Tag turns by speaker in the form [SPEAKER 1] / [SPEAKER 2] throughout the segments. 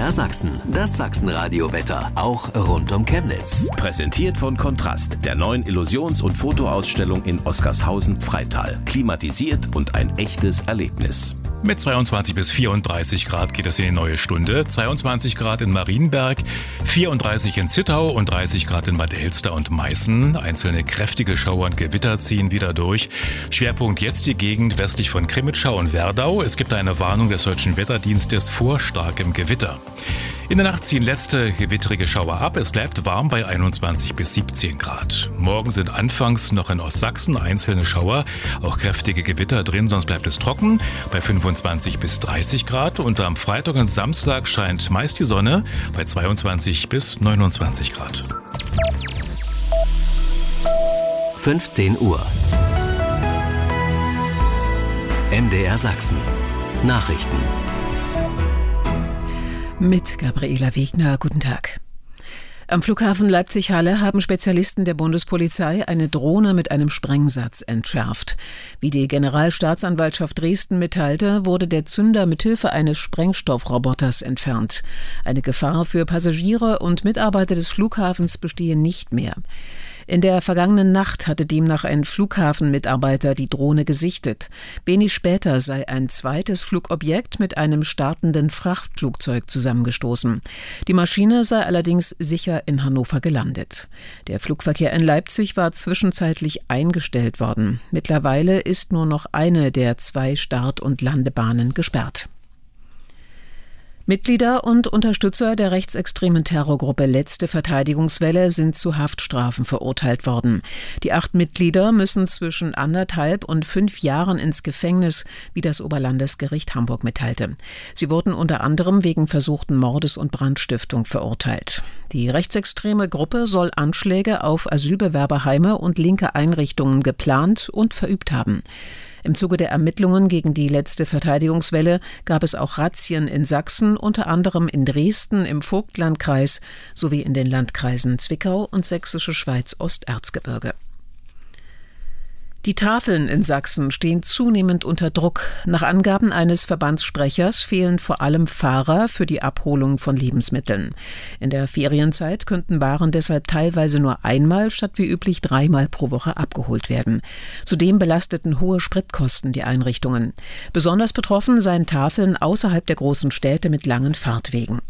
[SPEAKER 1] MDR Sachsen, das Sachsenradio-Wetter, auch rund um Chemnitz.
[SPEAKER 2] Präsentiert von Kontrast, der neuen Illusions- und Fotoausstellung in Oskarshausen-Freital. Klimatisiert und ein echtes Erlebnis.
[SPEAKER 3] Mit 22 bis 34 Grad geht es in die neue Stunde. 22 Grad in Marienberg, 34 in Zittau und 30 Grad in Bad Elster und Meißen. Einzelne kräftige Schauer und Gewitter ziehen wieder durch. Schwerpunkt jetzt die Gegend westlich von Krimitschau und Werdau. Es gibt eine Warnung des Deutschen Wetterdienstes vor starkem Gewitter. In der Nacht ziehen letzte gewittrige Schauer ab. Es bleibt warm bei 21 bis 17 Grad. Morgen sind anfangs noch in Ostsachsen einzelne Schauer, auch kräftige Gewitter drin, sonst bleibt es trocken bei 25 bis 30 Grad. Und am Freitag und Samstag scheint meist die Sonne bei 22 bis 29 Grad.
[SPEAKER 1] 15 Uhr. MDR Sachsen. Nachrichten.
[SPEAKER 4] Mit Gabriela Wegner, guten Tag. Am Flughafen Leipzig-Halle haben Spezialisten der Bundespolizei eine Drohne mit einem Sprengsatz entschärft. Wie die Generalstaatsanwaltschaft Dresden mitteilte, wurde der Zünder mithilfe eines Sprengstoffroboters entfernt. Eine Gefahr für Passagiere und Mitarbeiter des Flughafens bestehe nicht mehr. In der vergangenen Nacht hatte demnach ein Flughafenmitarbeiter die Drohne gesichtet. Wenig später sei ein zweites Flugobjekt mit einem startenden Frachtflugzeug zusammengestoßen. Die Maschine sei allerdings sicher in Hannover gelandet. Der Flugverkehr in Leipzig war zwischenzeitlich eingestellt worden. Mittlerweile ist nur noch eine der 2 Start- und Landebahnen gesperrt. Mitglieder und Unterstützer der rechtsextremen Terrorgruppe Letzte Verteidigungswelle sind zu Haftstrafen verurteilt worden. Die 8 Mitglieder müssen zwischen 1,5 und 5 Jahren ins Gefängnis, wie das Oberlandesgericht Hamburg mitteilte. Sie wurden unter anderem wegen versuchten Mordes und Brandstiftung verurteilt. Die rechtsextreme Gruppe soll Anschläge auf Asylbewerberheime und linke Einrichtungen geplant und verübt haben. Im Zuge der Ermittlungen gegen die Letzte Verteidigungswelle gab es auch Razzien in Sachsen, unter anderem in Dresden im Vogtlandkreis sowie in den Landkreisen Zwickau und Sächsische Schweiz-Osterzgebirge. Die Tafeln in Sachsen stehen zunehmend unter Druck. Nach Angaben eines Verbandssprechers fehlen vor allem Fahrer für die Abholung von Lebensmitteln. In der Ferienzeit könnten Waren deshalb teilweise nur einmal statt wie üblich 3-mal pro Woche abgeholt werden. Zudem belasteten hohe Spritkosten die Einrichtungen. Besonders betroffen seien Tafeln außerhalb der großen Städte mit langen Fahrtwegen.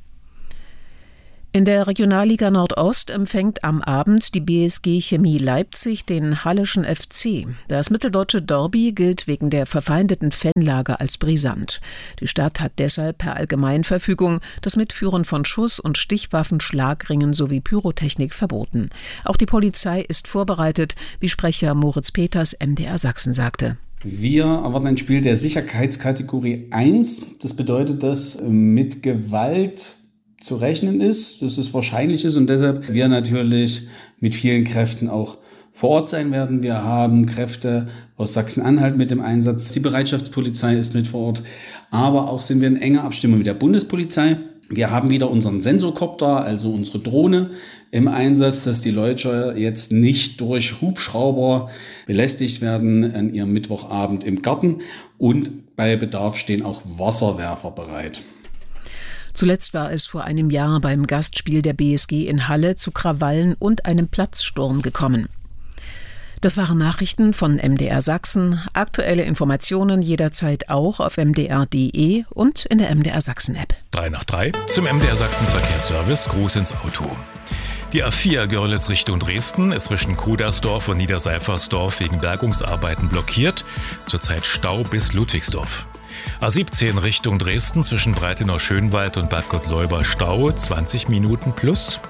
[SPEAKER 4] In der Regionalliga Nordost empfängt am Abend die BSG Chemie Leipzig den Halleschen FC. Das mitteldeutsche Derby gilt wegen der verfeindeten Fanlage als brisant. Die Stadt hat deshalb per Allgemeinverfügung das Mitführen von Schuss- und Stichwaffen, Schlagringen sowie Pyrotechnik verboten. Auch die Polizei ist vorbereitet, wie Sprecher Moritz Peters MDR Sachsen sagte.
[SPEAKER 5] Wir erwarten ein Spiel der Sicherheitskategorie 1. Das bedeutet, dass mit Gewalt zu rechnen ist, dass es wahrscheinlich ist und deshalb wir natürlich mit vielen Kräften auch vor Ort sein werden. Wir haben Kräfte aus Sachsen-Anhalt mit dem Einsatz. Die Bereitschaftspolizei ist mit vor Ort, aber auch sind wir in enger Abstimmung mit der Bundespolizei. Wir haben wieder unseren Sensorcopter, also unsere Drohne im Einsatz, dass die Leute jetzt nicht durch Hubschrauber belästigt werden an ihrem Mittwochabend im Garten und bei Bedarf stehen auch Wasserwerfer bereit.
[SPEAKER 4] Zuletzt war es vor einem Jahr beim Gastspiel der BSG in Halle zu Krawallen und einem Platzsturm gekommen. Das waren Nachrichten von MDR Sachsen. Aktuelle Informationen jederzeit auch auf mdr.de und in der MDR Sachsen App.
[SPEAKER 3] 3 nach 3 zum MDR Sachsen Verkehrsservice. Gruß ins Auto. Die A4 Görlitz Richtung Dresden ist zwischen Kudersdorf und Niederseifersdorf wegen Bergungsarbeiten blockiert. Zurzeit Stau bis Ludwigsdorf. A17 Richtung Dresden zwischen Breitenau-Schönwald und Bad Gottleuba Stau 20 Minuten plus.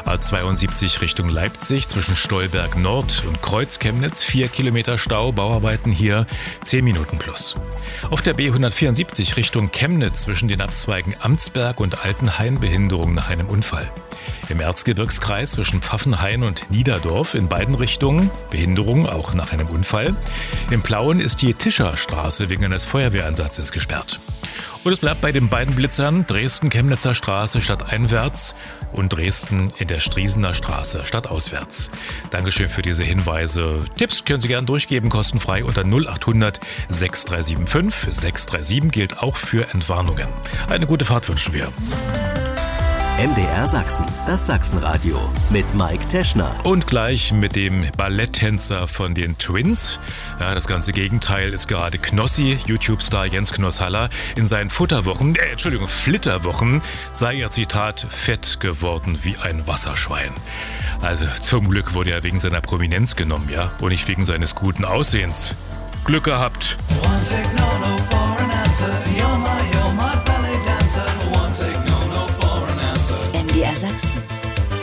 [SPEAKER 3] A72 Richtung Leipzig zwischen Stolberg Nord und Kreuz-Chemnitz 4 Kilometer Stau, Bauarbeiten hier 10 Minuten plus. Auf der B174 Richtung Chemnitz zwischen den Abzweigen Amtsberg und Altenhain Behinderung nach einem Unfall. Im Erzgebirgskreis zwischen Pfaffenhain und Niederdorf in beiden Richtungen Behinderung, auch nach einem Unfall. Im Plauen ist die Tischerstraße wegen eines Feuerwehreinsatzes gesperrt. Und es bleibt bei den beiden Blitzern Dresden-Chemnitzer Straße stadteinwärts und Dresden in der Striesener Straße stadtauswärts. Dankeschön für diese Hinweise. Tipps können Sie gerne durchgeben, kostenfrei unter 0800 6375 637 gilt auch für Entwarnungen. Eine gute Fahrt wünschen wir.
[SPEAKER 1] MDR Sachsen, das Sachsenradio mit Mike Teschner.
[SPEAKER 3] Und gleich mit dem Balletttänzer von den Twins. Ja, das ganze Gegenteil ist gerade Knossi. YouTube-Star Jens Knoss-Haller in seinen Flitterwochen sei er, Zitat, fett geworden wie ein Wasserschwein. Also zum Glück wurde er wegen seiner Prominenz genommen, ja, und nicht wegen seines guten Aussehens. Glück gehabt.
[SPEAKER 6] One take no for an answer, yeah.